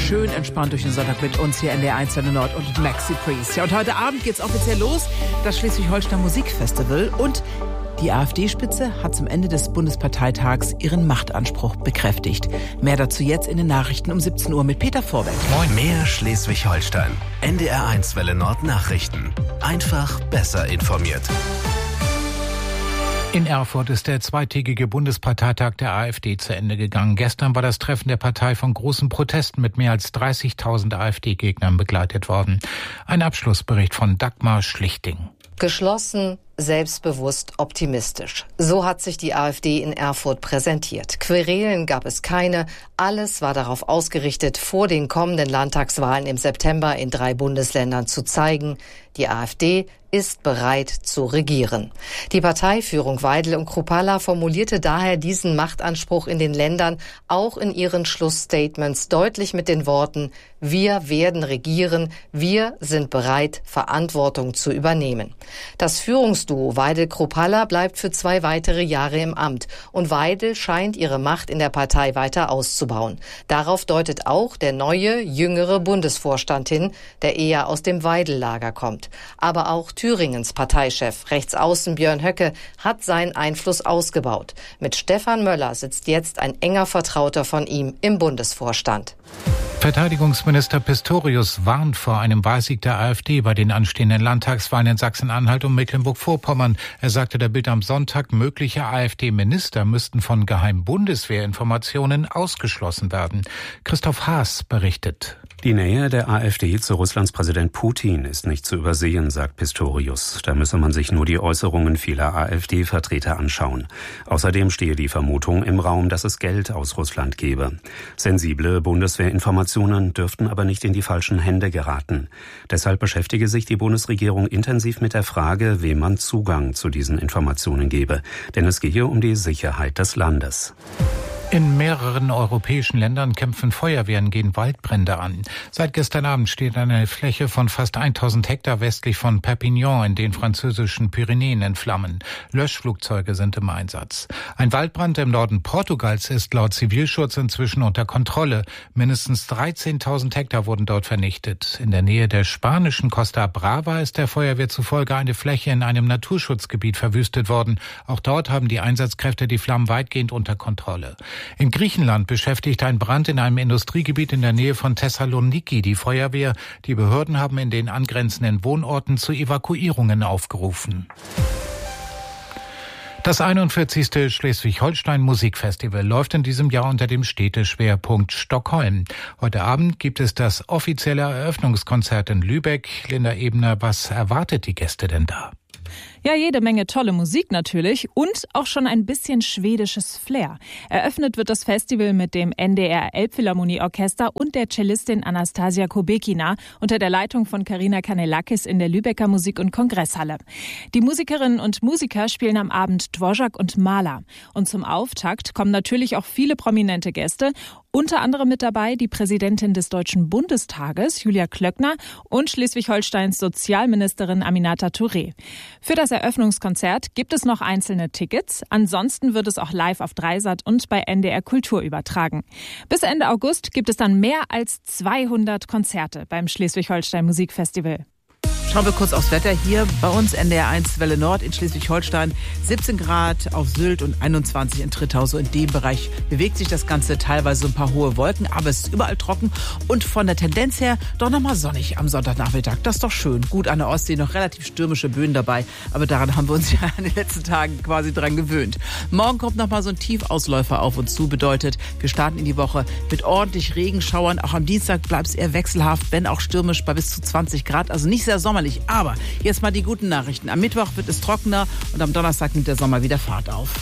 schön entspannt durch den Sonntag mit uns hier in der 1 Welle Nord und Maxi Priest. Ja, und heute Abend geht's offiziell los, das Schleswig-Holstein Musikfestival. Und die AfD-Spitze hat zum Ende des Bundesparteitags ihren Machtanspruch bekräftigt. Mehr dazu jetzt in den Nachrichten um 17 Uhr mit Peter Vorbeck. Moin. Mehr Schleswig-Holstein. NDR 1 Welle Nord Nachrichten. Einfach besser informiert. In Erfurt ist der zweitägige Bundesparteitag der AfD zu Ende gegangen. Gestern war das Treffen der Partei von großen Protesten mit mehr als 30.000 AfD-Gegnern begleitet worden. Ein Abschlussbericht von Dagmar Schlichting. Geschlossen, selbstbewusst, optimistisch. So hat sich die AfD in Erfurt präsentiert. Querelen gab es keine. Alles war darauf ausgerichtet, vor den kommenden Landtagswahlen im September in 3 Bundesländern zu zeigen, die AfD ist bereit zu regieren. Die Parteiführung Weidel und Kruppalla formulierte daher diesen Machtanspruch in den Ländern auch in ihren Schlussstatements deutlich mit den Worten: Wir werden regieren, wir sind bereit, Verantwortung zu übernehmen. Das Führungsduo Weidel-Kruppalla bleibt für 2 weitere Jahre im Amt und Weidel scheint ihre Macht in der Partei weiter auszubauen. Darauf deutet auch der neue, jüngere Bundesvorstand hin, der eher aus dem Weidel-Lager kommt. Aber auch Thüringens Parteichef, Rechtsaußen Björn Höcke, hat seinen Einfluss ausgebaut. Mit Stefan Möller sitzt jetzt ein enger Vertrauter von ihm im Bundesvorstand. Verteidigungsminister Pistorius warnt vor einem Wahlsieg der AfD bei den anstehenden Landtagswahlen in Sachsen-Anhalt und Mecklenburg-Vorpommern. Er sagte der Bild am Sonntag, mögliche AfD-Minister müssten von geheimen Bundeswehrinformationen ausgeschlossen werden. Christoph Haas berichtet. Die Nähe der AfD zu Russlands Präsident Putin ist nicht zu übersehen, sagt Pistorius. Da müsse man sich nur die Äußerungen vieler AfD-Vertreter anschauen. Außerdem stehe die Vermutung im Raum, dass es Geld aus Russland gebe. Sensible Bundeswehrinformationen dürften aber nicht in die falschen Hände geraten. Deshalb beschäftige sich die Bundesregierung intensiv mit der Frage, wem man Zugang zu diesen Informationen gebe. Denn es gehe um die Sicherheit des Landes. In mehreren europäischen Ländern kämpfen Feuerwehren gegen Waldbrände an. Seit gestern Abend steht eine Fläche von fast 1000 Hektar westlich von Perpignan in den französischen Pyrenäen in Flammen. Löschflugzeuge sind im Einsatz. Ein Waldbrand im Norden Portugals ist laut Zivilschutz inzwischen unter Kontrolle. Mindestens 13.000 Hektar wurden dort vernichtet. In der Nähe der spanischen Costa Brava ist der Feuerwehr zufolge eine Fläche in einem Naturschutzgebiet verwüstet worden. Auch dort haben die Einsatzkräfte die Flammen weitgehend unter Kontrolle. In Griechenland beschäftigt ein Brand in einem Industriegebiet in der Nähe von Thessaloniki die Feuerwehr. Die Behörden haben in den angrenzenden Wohnorten zu Evakuierungen aufgerufen. Das 41. Schleswig-Holstein Musikfestival läuft in diesem Jahr unter dem Städteschwerpunkt Stockholm. Heute Abend gibt es das offizielle Eröffnungskonzert in Lübeck. Linda Ebner, was erwartet die Gäste denn da? Ja, jede Menge tolle Musik natürlich und auch schon ein bisschen schwedisches Flair. Eröffnet wird das Festival mit dem NDR Elbphilharmonieorchester und der Cellistin Anastasia Kobekina unter der Leitung von Carina Kanellakis in der Lübecker Musik- und Kongresshalle. Die Musikerinnen und Musiker spielen am Abend Dvorak und Mahler. Und zum Auftakt kommen natürlich auch viele prominente Gäste. Unter anderem mit dabei die Präsidentin des Deutschen Bundestages, Julia Klöckner, und Schleswig-Holsteins Sozialministerin Aminata Touré. Für das Eröffnungskonzert gibt es noch einzelne Tickets. Ansonsten wird es auch live auf Dreisat und bei NDR Kultur übertragen. Bis Ende August gibt es dann mehr als 200 Konzerte beim Schleswig-Holstein Musikfestival. Schauen wir kurz aufs Wetter hier bei uns NDR 1 Welle Nord in Schleswig-Holstein. 17 Grad auf Sylt und 21 in Trittau. So in dem Bereich bewegt sich das Ganze, teilweise ein paar hohe Wolken, aber es ist überall trocken und von der Tendenz her doch nochmal sonnig am Sonntagnachmittag. Das ist doch schön. Gut, an der Ostsee noch relativ stürmische Böen dabei, aber daran haben wir uns ja in den letzten Tagen quasi dran gewöhnt. Morgen kommt nochmal so ein Tiefausläufer auf uns zu, bedeutet, wir starten in die Woche mit ordentlich Regenschauern. Auch am Dienstag bleibt es eher wechselhaft, wenn auch stürmisch bei bis zu 20 Grad, also nicht sehr sommerlich. Aber jetzt mal die guten Nachrichten. Am Mittwoch wird es trockener und am Donnerstag nimmt der Sommer wieder Fahrt auf.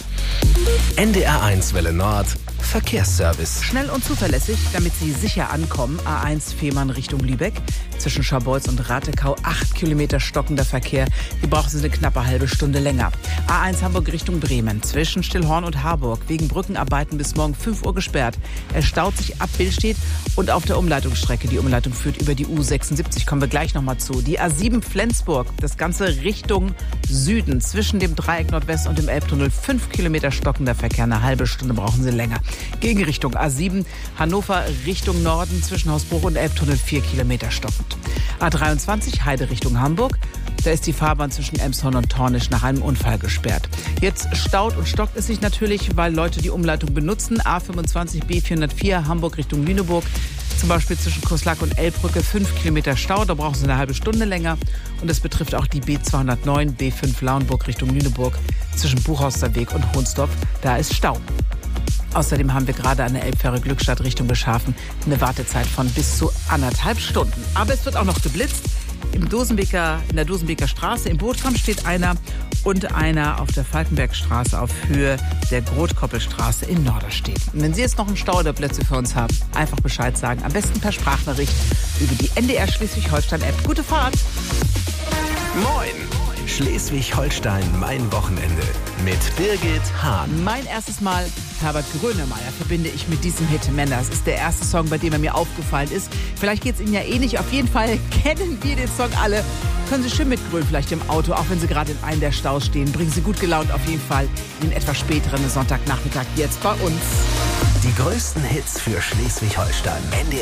NDR 1 Welle Nord Verkehrsservice. Schnell und zuverlässig, damit Sie sicher ankommen. A1 Fehmarn Richtung Lübeck. Zwischen Scharbeutz und Ratekau 8 Kilometer stockender Verkehr. Hier brauchen Sie eine knappe halbe Stunde länger. A1 Hamburg Richtung Bremen. Zwischen Stillhorn und Harburg. Wegen Brückenarbeiten bis morgen 5 Uhr gesperrt. Er staut sich ab Billstedt und auf der Umleitungsstrecke. Die Umleitung führt über die U76. Kommen wir gleich nochmal zu. Die A7 Flensburg. Das Ganze Richtung Süden. Zwischen dem Dreieck Nordwest und dem Elbtunnel 5 Kilometer Kilometer stockender Verkehr, eine halbe Stunde brauchen Sie länger. Gegenrichtung A7, Hannover Richtung Norden zwischen Hausbruch und Elbtunnel 4 Kilometer stockend. A23 Heide Richtung Hamburg. Da ist die Fahrbahn zwischen Elmshorn und Tornisch nach einem Unfall gesperrt. Jetzt staut und stockt es sich natürlich, weil Leute die Umleitung benutzen. A25 B404 Hamburg Richtung Lüneburg. Zum Beispiel zwischen Kurslack und Elbbrücke 5 Kilometer Stau. Da brauchen Sie eine halbe Stunde länger. Und es betrifft auch die B209 B5 Lauenburg Richtung Lüneburg zwischen Buchhauster Weg und Hohnsdorf. Da ist Stau. Außerdem haben wir gerade an der Elbfähre Glückstadt Richtung Beschafen eine Wartezeit von bis zu 1,5 Stunden. Aber es wird auch noch geblitzt. In der Dosenbeker Straße im Bootkamp steht einer und einer auf der Falkenbergstraße auf Höhe der Grotkoppelstraße in Norderstedt. Und wenn Sie jetzt noch einen Stau oder Plätze für uns haben, einfach Bescheid sagen. Am besten per Sprachnachricht über die NDR Schleswig-Holstein-App. Gute Fahrt! Moin! Schleswig-Holstein, mein Wochenende mit Birgit Hahn. Mein erstes Mal Herbert Grönemeyer verbinde ich mit diesem Hit Männer. Das ist der erste Song, bei dem er mir aufgefallen ist. Vielleicht geht es Ihnen ja ähnlich. Auf jeden Fall kennen wir den Song alle. Können Sie schön mitgrölen, vielleicht im Auto, auch wenn Sie gerade in einem der Staus stehen. Bringen Sie gut gelaunt auf jeden Fall in den etwas späteren Sonntagnachmittag jetzt bei uns. Die größten Hits für Schleswig-Holstein.